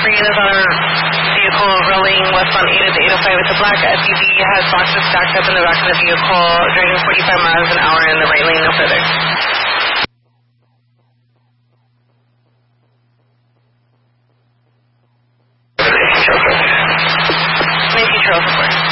Green is on a vehicle rolling westbound 8 at the 805. It's a black SUV. Has boxes stacked up in the back of the vehicle, driving 45 miles an hour in the right lane, no further. Main Future 04.